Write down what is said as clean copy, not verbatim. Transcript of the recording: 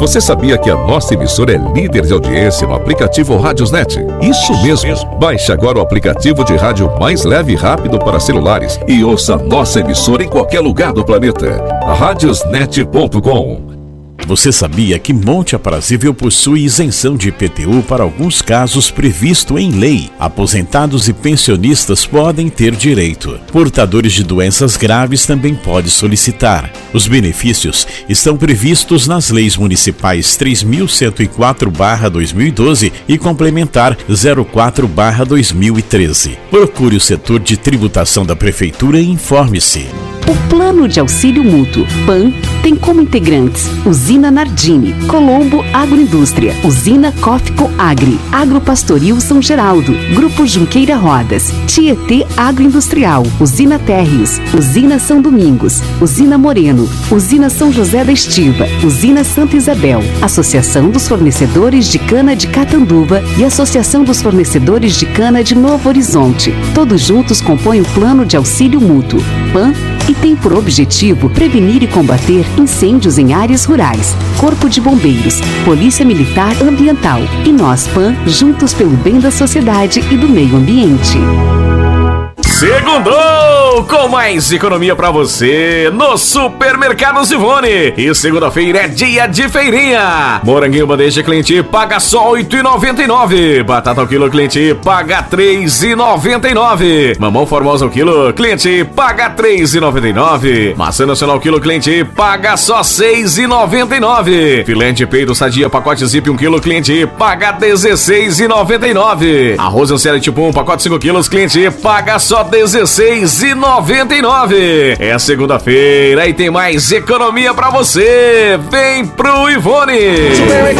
Você sabia que a nossa emissora é líder de audiência no aplicativo Radiosnet? Isso mesmo. Baixe agora o aplicativo de rádio mais leve e rápido para celulares e ouça a nossa emissora em qualquer lugar do planeta. Radiosnet.com. Você sabia que Monte Aprazível possui isenção de IPTU para alguns casos previsto em lei? Aposentados e pensionistas podem ter direito. Portadores de doenças graves também podem solicitar. Os benefícios estão previstos nas leis municipais 3.104/2012 e complementar 04/2013. Procure o setor de tributação da Prefeitura e informe-se. O Plano de Auxílio Mútuo, PAN, tem como integrantes Usina Nardini, Colombo Agroindústria, Usina Cófico Agri, Agropastoril São Geraldo, Grupo Junqueira Rodas, Tietê Agroindustrial, Usina Térreos, Usina São Domingos, Usina Moreno, Usina São José da Estiva, Usina Santa Isabel, Associação dos Fornecedores de Cana de Catanduva e Associação dos Fornecedores de Cana de Novo Horizonte. Todos juntos compõem o Plano de Auxílio Mútuo, PAN, e tem por objetivo prevenir e combater incêndios em áreas rurais. Corpo de Bombeiros, Polícia Militar Ambiental e nós, PAN, juntos pelo bem da sociedade e do meio ambiente. Segundou com mais economia pra você no Supermercados Ivone. E segunda-feira é dia de feirinha. Moranguinho bandeja cliente paga só R$ 8,99. Batata ao quilo cliente paga R$ 3,99. Mamão formosa ao quilo cliente paga R$ 3,99. Maçã nacional quilo cliente paga só R$ 6,99. Filé de peito sadia pacote zip 1 quilo cliente paga R$ 16,99. Arroz Ancela tipo 1 pacote 5 quilos cliente paga só R$ 16,99. É segunda-feira e tem mais economia pra você. Vem pro Ivone.